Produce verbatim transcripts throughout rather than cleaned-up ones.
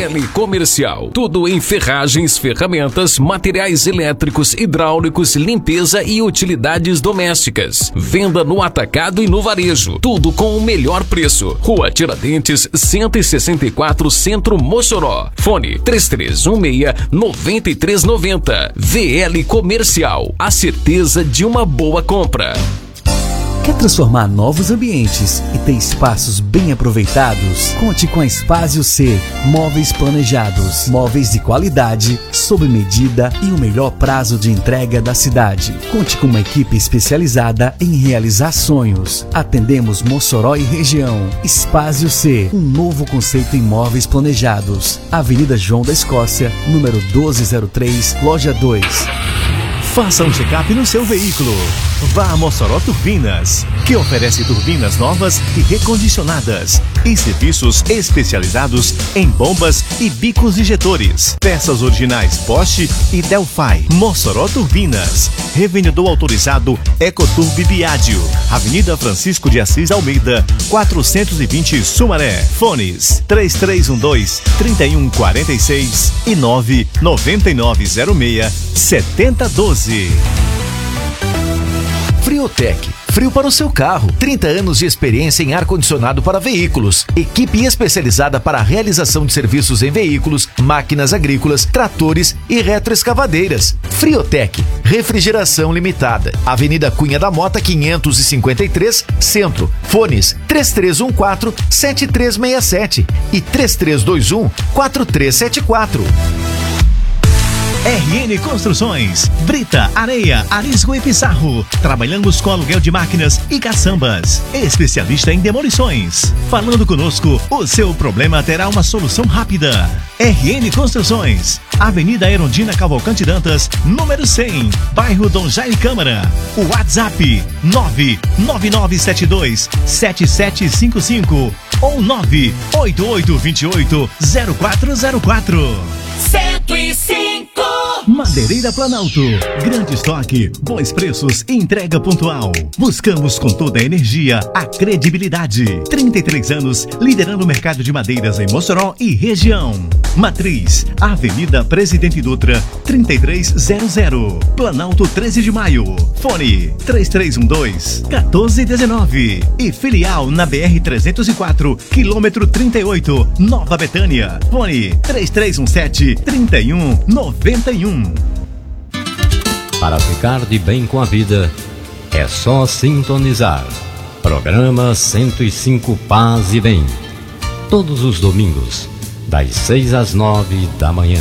L Comercial. Tudo em ferragens, ferramentas, materiais elétricos, hidráulicos, limpeza e utilidades domésticas. Venda no atacado e no varejo. Tudo com o melhor preço. Rua Tiradentes, cento e sessenta e quatro, Centro, Mossoró. Fone três três um seis, nove três nove zero. V L Comercial. A certeza de uma boa compra. Quer transformar novos ambientes e ter espaços bem aproveitados? Conte com a Espásio C, móveis planejados, móveis de qualidade, sob medida e o melhor prazo de entrega da cidade. Conte com uma equipe especializada em realizar sonhos. Atendemos Mossoró e região. Espásio C, um novo conceito em móveis planejados. Avenida João da Escócia, número doze zero três, loja dois. Faça um check-up no seu veículo. Vá a Mossoró Turbinas, que oferece turbinas novas e recondicionadas e serviços especializados em bombas e bicos injetores. Peças originais Bosch e Delphi. Mossoró Turbinas. Revendedor autorizado Ecoturb Biádio. Avenida Francisco de Assis Almeida, quatrocentos e vinte, Sumaré. Fones três três um dois, três um quatro seis e nove nove nove zero seis, sete zero um dois. Friotec, frio para o seu carro. trinta anos de experiência em ar-condicionado para veículos. Equipe especializada para a realização de serviços em veículos, máquinas agrícolas, tratores e retroescavadeiras. Friotec, refrigeração limitada. Avenida Cunha da Mota, quinhentos e cinquenta e três, Centro. Fones três três um quatro, sete três seis sete e três três dois um, quatro três sete quatro. R N Construções, brita, areia, arisco e pissarro. Trabalhamos com aluguel de máquinas e caçambas. Especialista em demolições. Falando conosco, o seu problema terá uma solução rápida. R N Construções, Avenida Erundina Cavalcante Dantas, número cem, bairro Dom Jaime Câmara. O WhatsApp nove nove nove sete dois, sete sete cinco cinco ou nove oito oito dois oito, zero quatro zero quatro. cento e cinco. Madeireira Planalto, grande estoque, bons preços e entrega pontual. Buscamos com toda a energia a credibilidade. trinta e três anos liderando o mercado de madeiras em Mossoró e região. Matriz, Avenida Presidente Dutra, trinta e três zero zero. Planalto treze de maio. Fone três três um dois, um quatro um nove. E filial na B R trezentos e quatro, quilômetro trinta e oito, Nova Betânia. Fone três três um sete, trinta e um noventa e um. Para ficar de bem com a vida, é só sintonizar. Programa cento e cinco Paz e Bem. Todos os domingos, das seis às nove da manhã.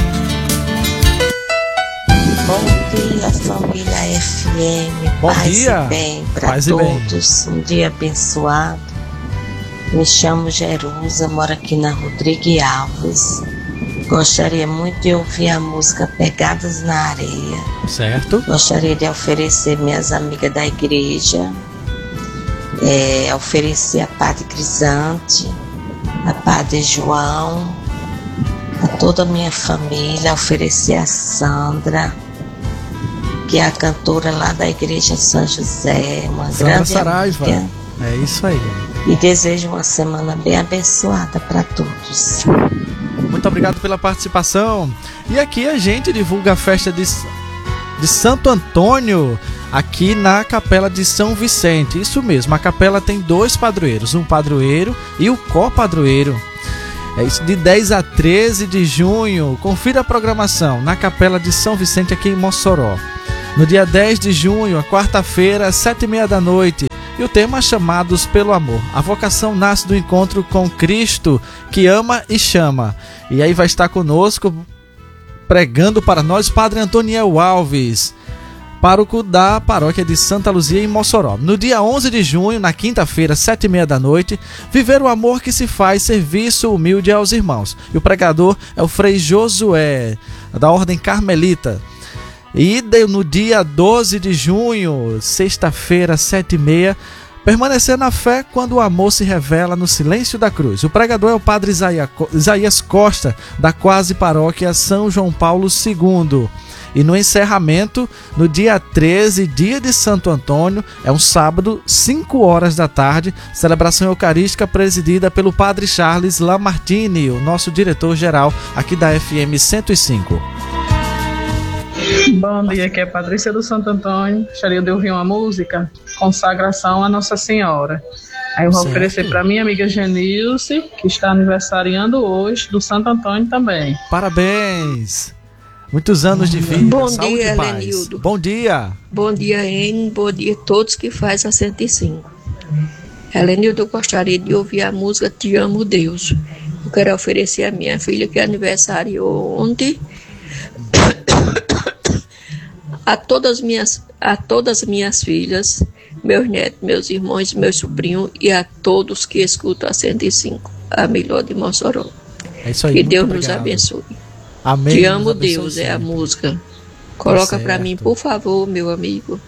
Bom dia, família F M. Bom Paz dia. E bem para Paz e bem. todos. Um dia abençoado. Me chamo Jerusa, moro aqui na Rodrigo Alves. Gostaria muito de ouvir a música Pegadas na Areia. Certo. Gostaria de oferecer minhas amigas da igreja, é, oferecer a Padre Crisante, a Padre João, a toda a minha família, oferecer a Sandra, que é a cantora lá da igreja São José, uma Sandra grande Saraiva. amiga. É isso aí. E desejo uma semana bem abençoada para todos. Muito obrigado pela participação. E aqui a gente divulga a festa de, de Santo Antônio aqui na Capela de São Vicente. Isso mesmo, a capela tem dois padroeiros, um padroeiro e o copadroeiro. É isso, de dez a treze de junho. Confira a programação na Capela de São Vicente aqui em Mossoró. No dia dez de junho, a quarta-feira, às sete e meia da noite. E o tema Chamados pelo Amor. A vocação nasce do encontro com Cristo, que ama e chama. E aí vai estar conosco, pregando para nós, Padre Antoniel Alves, pároco da paróquia de Santa Luzia em Mossoró. No dia onze de junho, na quinta-feira, sete e meia da noite, viver o amor que se faz, serviço humilde aos irmãos. E o pregador é o Frei Josué, da Ordem Carmelita. E no dia doze de junho, sexta-feira, sete e meia, Permanecer na fé quando o amor se revela no silêncio da cruz. O pregador é o padre Isaías Costa, da Quase Paróquia São João Paulo segundo. E no encerramento, no dia treze, dia de Santo Antônio, é um sábado, cinco horas da tarde, celebração eucarística presidida pelo padre Charles Lamartine, o nosso diretor-geral aqui da F M cento e cinco. Bom dia, aqui é a Patrícia do Santo Antônio. Gostaria de ouvir uma música, Consagração a Nossa Senhora. Aí eu vou certo. oferecer para minha amiga Genilce, que está aniversariando hoje, do Santo Antônio também. Parabéns! Muitos anos de vida. Bom saúde dia, e paz. Helenildo. Bom dia. Bom dia, N. Bom dia a todos que fazem a cento e cinco. Helenildo, eu gostaria de ouvir a música Te Amo, Deus. Eu quero oferecer a minha filha, que é aniversário ontem, a todas minhas, a todas as minhas filhas, meus netos, meus irmãos, meus sobrinhos e a todos que escutam a cento e cinco, a melhor de Mossoró. É isso aí, que Deus obrigado. nos abençoe. Amém. Te amo, Deus, sempre. É a música. Coloca tá para mim, por favor, meu amigo.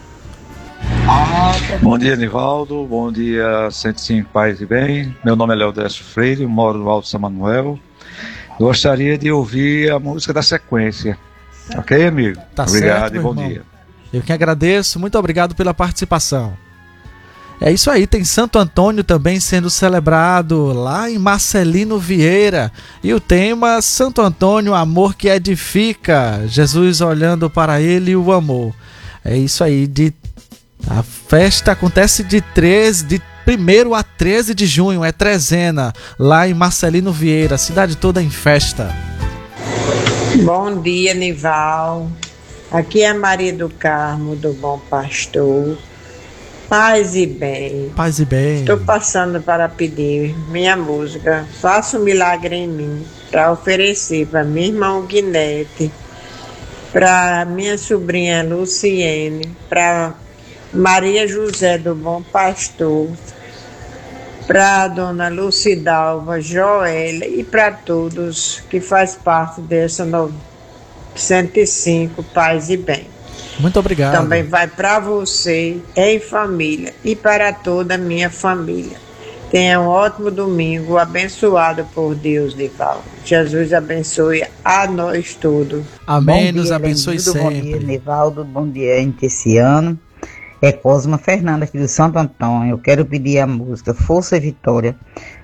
Bom dia, Nivaldo. Bom dia, cento e cinco Paz e Bem. Meu nome é Leodécio Freire, moro no Alto São Manuel. Gostaria de ouvir a música da sequência. Ok, amigo? Tá obrigado certo, e bom irmão. dia. Eu que agradeço. Muito obrigado pela participação. É isso aí, tem Santo Antônio também sendo celebrado lá em Marcelino Vieira. E o tema Santo Antônio, amor que edifica. Jesus olhando para ele e o amor. É isso aí, de... a festa acontece de treze, de primeiro a treze de junho, é trezena, lá em Marcelino Vieira, a cidade toda em festa. Bom dia, Nival. Aqui é Maria do Carmo, do Bom Pastor. Paz e bem. Paz e bem. Estou passando para pedir minha música Faça um Milagre em Mim, para oferecer para minha irmã Guinete, para minha sobrinha Luciene, para Maria José do Bom Pastor, para a dona Lucidalva, Joélia e para todos que faz parte dessa cento e cinco Paz e Bem. Muito obrigado. Também vai para você, em família, e para toda a minha família. Tenha um ótimo domingo, abençoado por Deus, Nivaldo. Jesus abençoe a nós todos. Amém, nos abençoe sempre. Bom dia, Nivaldo. Bom dia, esse ano. É Cosma Fernanda aqui do Santo Antônio. Eu quero pedir a música Força e Vitória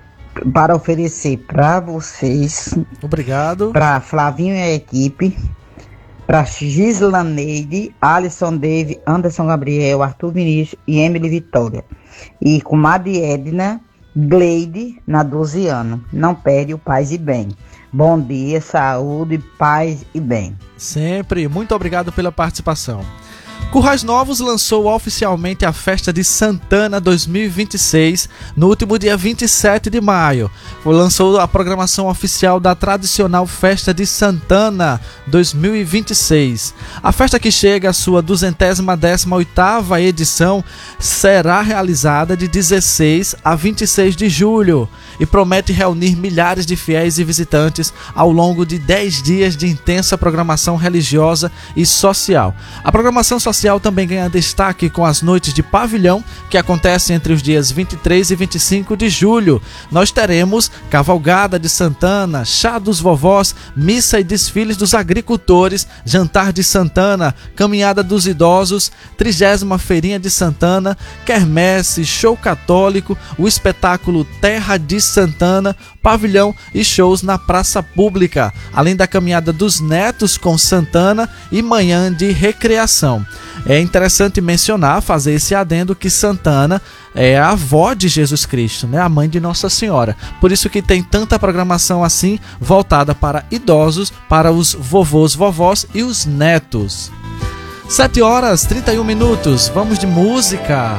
para oferecer para vocês. Obrigado. Para Flavinho e a equipe. Para Gislaneide, Alisson Dave, Anderson Gabriel, Arthur Vinícius e Emily Vitória. E com Madi Edna, Gleide, na doze anos. Não perde o Paz e Bem. Bom dia, saúde, paz e bem. Sempre. Muito obrigado pela participação. Currais Novos lançou oficialmente a Festa de Santana dois mil e vinte e seis no último dia vinte e sete de maio. Lançou a programação oficial da tradicional Festa de Santana dois mil e vinte e seis. A festa, que chega à sua duzentésima décima oitava edição, será realizada de dezesseis a vinte e seis de julho e promete reunir milhares de fiéis e visitantes ao longo de dez dias de intensa programação religiosa e social. A programação social também ganha destaque com as noites de pavilhão, que acontecem entre os dias vinte e três e vinte e cinco de julho. Nós teremos cavalgada de Santana, chá dos vovós, missa e desfiles dos agricultores, jantar de Santana, caminhada dos idosos, trigésima feirinha de Santana, quermesse, show católico, o espetáculo Terra de Santana, pavilhão e shows na praça pública, além da caminhada dos netos com Santana e manhã de recreação. É interessante mencionar, fazer esse adendo, que Santana é a avó de Jesus Cristo, né? A mãe de Nossa Senhora. Por isso que tem tanta programação assim, voltada para idosos, para os vovôs, vovós e os netos. sete horas e trinta e um minutos, vamos de música.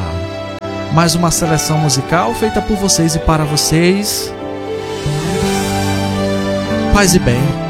Mais uma seleção musical feita por vocês e para vocês. Paz e bem.